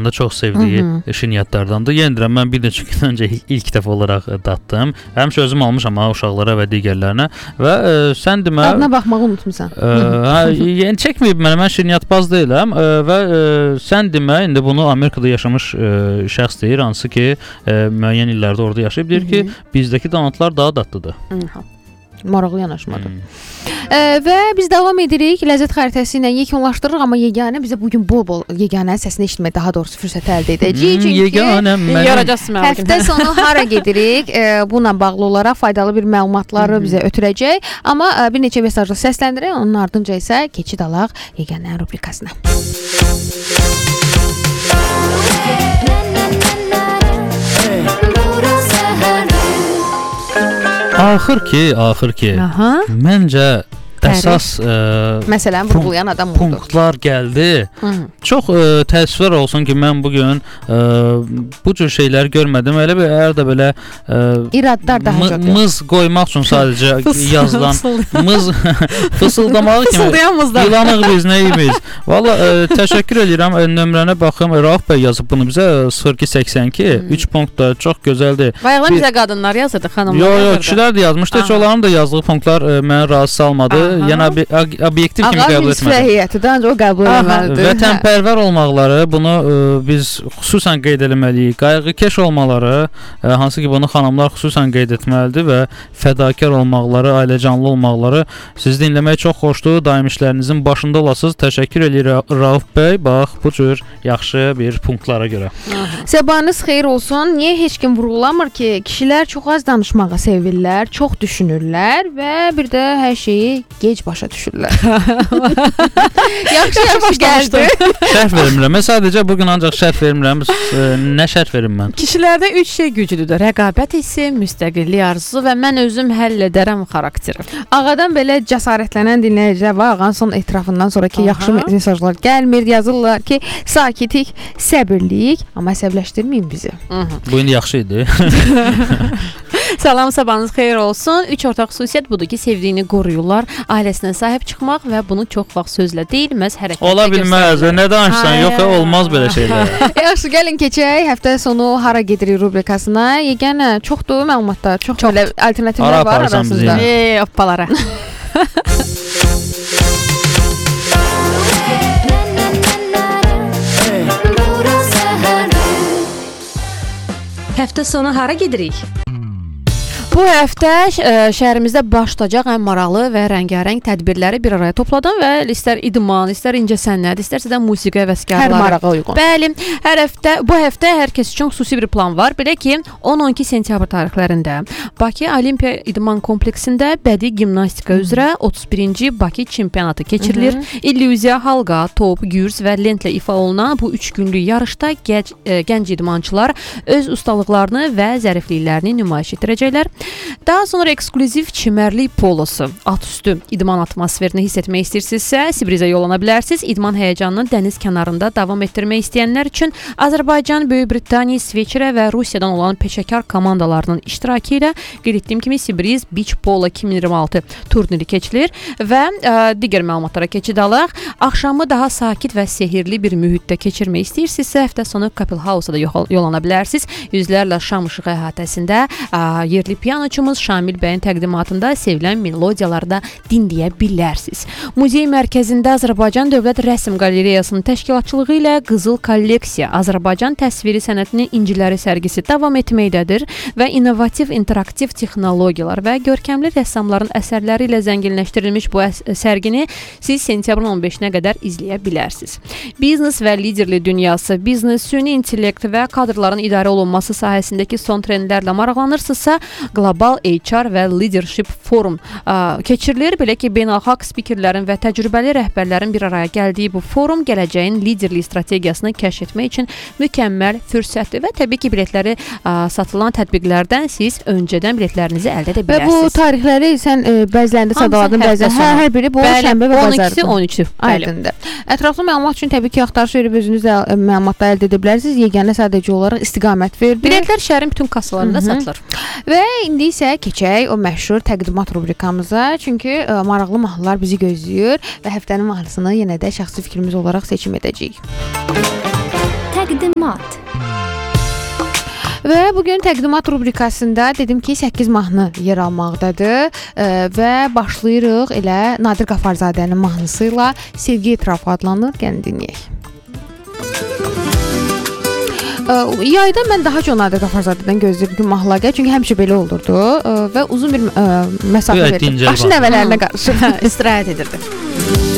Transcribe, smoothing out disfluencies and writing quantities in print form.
da çox sevdiyi şirniyyatlardandır. Yenə deyirəm, mən bir neçə gün öncə ilk dəfə olaraq daddım. Həmişə özüm almışam uşaqlara və digərlərinə və sən demə adına baxmağı unutmusan. Yəni çəkməyib mən şirniyyatbaz deyiləm və sən demə indi bunu Amerikada yaşamış şəxs deyir, hansı ki müəyyən illərdə orada yaşayıb, deyir ki, bizdəki donatlar daha dadlıdır. Maraqlı yanaşmadır. Və biz davam edirik. Ləzzət xəritəsi ilə yekunlaşdırırıq, amma yeganə bizə bugün bol-bol yeganənin səsini eşitmək daha doğrusu fürsət əldə edəcəyik. Çünki həftə sonu hara gedirik? Bununla bağlı olaraq faydalı bir məlumatları bizə ötürəcək. Amma bir neçə mesajla səsləndirək, onun ardınca isə keçid alaq yeganənin rubrikasına. Axır ki, məncə əsas məsələn vurğulayan adam oldu. Punktlar gəldi. Çox təəssüflər olsun ki, mən bugün bu cür şeyləri görmədim. Elə bir əgər də belə iradlar daha çox. Mız qoymaq üçün sadəcə yazılan mız fısıldamağı kimi yılanıq biz nəyimiz. Valla təşəkkür edirəm. Nömrənə baxım. Rauf bəy yazıb bunu bizə 0282 3 punkt da çox gözəldir. Bayaqlar bizə qadınlar yazırdı, xanımlar yazırdı. Yox, kişilər də yazmışdı. Heç onların da yazdığı punktlar məni razı salmadı. Yəni obyektiv kimi qəbul etmədim. Heyətidir, ancaq o qəbul etməlidir. Vətənpərvər olmaqları, bunu biz xüsusən qeyd etməliyik. Qayğıkeş olmaları, hansı ki bunu xanımlar xüsusən qeyd etməlidir və fədakar olmaqları, ailəcanlı olmaqları sizi dinləmək çox xoşdur. Daim işlərinizin başında olasınız. Təşəkkür edirəm Rauf bəy. Bax, bu cür yaxşı bir punktlara görə. Sabahınız xeyir olsun. Niyə heç kim vurğulamır ki, kişilər çox az danışmağı sevirlər, çox düşünürlər və bir də hər şeyi gec başa düşürlər. Yaxşı gəldi. Şərh vermirəm. Mən sadəcə bugün ancaq şərh vermirəm. Nə şərh verim mən? Kişilərdə 3 şey güclüdür. Rəqabət hissi, müstəqillik arzusu və mən özüm həll edərəm xarakteri. Ağadan belə cəsarətlənən dinləyicilər var. Ağanın son etirafından sonraki yaxşı mesajlar gəlmir. Yazırlar ki, sakitlik, səbirlik, amma əsəbləşdirməyin bizi. Bu indi yaxşı idi. Salam, sabahınız xeyir olsun. 3 ortaq xüsusiyyət budur ki, sevdiyini qoruyurlar. Ailəsinə sahib çıxmaq və bunu çox vaxt sözlə deyil, məhz hərəkətlə ola bilməz. Nə danışsan? Yox, olmaz belə şeylər. Yaxşı, gəlin keçək. Həftə sonu hara gedirik rubrikasına. Yeganə çoxdur məlumatlar, çox belə alternativlər var arasında. Hoppalara. Həftə sonu hara gedirik? Bu həftə şəhərimizdə baş tutacaq ən maraqlı və rəngarəng tədbirləri bir araya topladım və istər idman, istər incəsənət, istərsə də musiqi vəsgərləri. Hər marağa uyğun. Bəli, bu həftə hər kəs üçün xüsusi bir plan var. Belə ki, 10-12 sentyabr tarixlərində Bakı Olimpiya İdman kompleksində bədii gimnastika üzrə 31-ci Bakı çempionatı keçirilir. İllüziya, halqa, top, gürs və lentlə ifa olunan bu 3 günlük yarışda gənc idmançılar öz ustalıqlarını və zərifliklərini nümayiş etdirəcəklər. Daha sonra eksklüziv çimərlik polosu, atüstü idman atmosferini hiss etmək istəyirsinizsə, Sibrizə yollana bilərsiniz. İdman həyəcanını dəniz kənarında davam etdirmək istəyənlər üçün Azərbaycan, Böyük Britaniya, İsveçrə və Rusiyadan olan peşəkar komandalarının iştirakı ilə qeyd etdiyim kimi Sibriz Beach Polo 2026 turniri keçilir və digər məlumatlara keçid alaq. Axşamı daha sakit və sehirli bir mühitdə keçirmək istəyirsinizsə, həftə sonu Kapel House-a da yollana bilərsiniz. Yüzlərlə şam işığı əhatəsində yerli pianoçumuz Şamil bəyin təqdimatında sevilən melodiyaları da dinləyə bilərsiniz. Muzey mərkəzində Azərbaycan Dövlət Rəsm Qalereyasının təşkilatçılığı ilə Qızıl Kolleksiya Azərbaycan təsviri sənətinin inciləri sərgisi davam etməkdədir və innovativ interaktiv texnologiyalar və görkəmli rəssamların əsərləri ilə zənginləşdirilmiş bu sərgini siz sentyabrın 15-nə qədər izləyə bilərsiniz. Biznes və liderlik dünyası, biznes, süni intellekt və kadrların idarə olunması sahəsindəki son trendlərlə maraqlanırsınızsa, Global HR və Leadership Forum keçirilir. Belə ki, beynəlxalq spikerlərin və təcrübəli rəhbərlərin bir araya gəldiyi bu forum gələcəyin liderlik strategiyasını kəşf etmək üçün mükəmməl fürsətdir və təbii ki, biletləri satılan tətbiqlərdən siz öncədən biletlərinizi əldə edə bilərsiniz. Və bu tarixləri sən bəzilərində sadaladın, bəzilərində hər biri bu şənbə və bazardır. 12-13. Aydındır. Ətraflı məlumat üçün təbii ki, axtarış verib özünüz məlumatlar əldə edə bilərsiniz. Yeganə sadəcə olaraq istiqamət verir. Biletlər şəhərin bütün kassalarında satılır. Və indi isə keçək o məşhur təqdimat rubrikamıza. Çünki maraqlı mahnılar bizi gözləyir və həftənin mahnısını yenə də şəxsi fikrimiz olaraq seçim edəcəyik. Təqdimat. Və bugün təqdimat rubrikasında dedim ki 8 mahnı yer almaqdadır və başlayırıq elə Nadir Qafarzadənin mahnısı ilə Sevgi etirafı adlanır. Gəlin dinləyək. Yayda mən daha çox Nadir Qafarzadədən gözləyirdim ki, mahnılar gəlir. Çünki həmişə belə olurdu və uzun bir məsafə verirdi. Başı nəvələrinə qarışır. İstirahət edirdi.